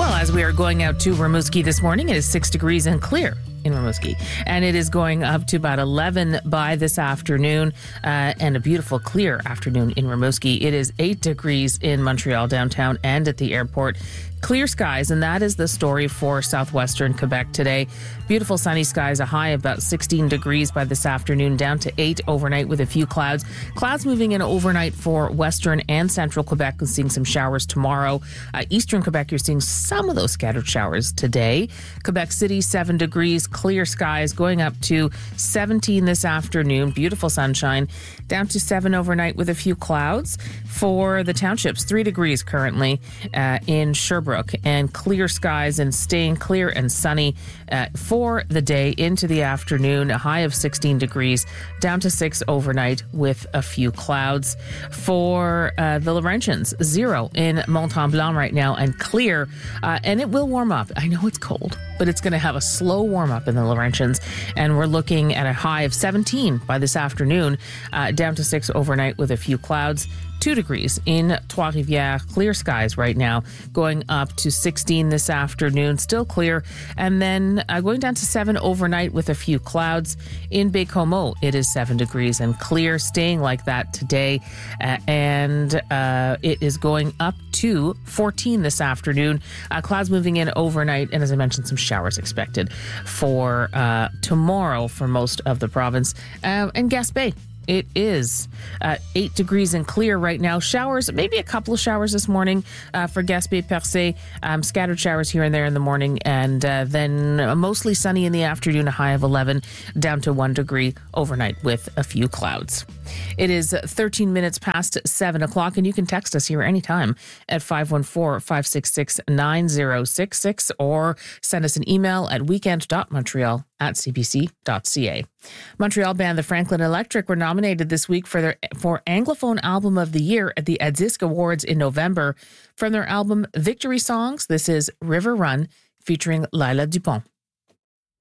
Well, as we are going out to Rimouski this morning, it is 6 degrees and clear in Rimouski, and it is going up to about 11 by this afternoon, and a beautiful clear afternoon in Rimouski. It is 8 degrees in Montreal downtown and at the airport. Clear skies, and that is the story for southwestern Quebec today. Beautiful sunny skies, a high of about 16 degrees by this afternoon, down to 8 overnight with a few clouds. Clouds moving in overnight for western and central Quebec, and seeing some showers tomorrow. Eastern Quebec, you're seeing some of those scattered showers today. Quebec City, 7 degrees, clear skies, going up to 17 this afternoon. Beautiful sunshine, down to 7 overnight with a few clouds. For the townships, 3 degrees currently in Sherbrooke, and clear skies and staying clear and sunny for the day into the afternoon. A high of 16 degrees, down to 6 overnight with a few clouds. For the Laurentians, 0 in Mont-Tremblant right now and clear, and it will warm up. I know it's cold, but it's going to have a slow warm up in the Laurentians, and we're looking at a high of 17 by this afternoon, down to 6 overnight with a few clouds. 2 degrees in Trois-Rivières, clear skies right now, going up to 16 this afternoon, still clear, and then going down to 7 overnight with a few clouds. In Baie-Comeau, it is 7 degrees and clear, staying like that today, and it is going up to 14 this afternoon. Clouds moving in overnight, and as I mentioned, some showers expected for tomorrow for most of the province. And Gaspé, it is 8 degrees and clear right now. Showers, maybe a couple of showers this morning for Gaspé Percé. Scattered showers here and there in the morning, and then mostly sunny in the afternoon, a high of 11, down to 1 degree overnight with a few clouds. It is 13 minutes past 7 o'clock, and you can text us here anytime at 514-566-9066, or send us an email at weekend.montreal@cbc.ca. Montreal band The Franklin Electric were nominated this week for Anglophone Album of the Year at the Adisc Awards in November. From their album Victory Songs, this is River Run, featuring Lila Dupont.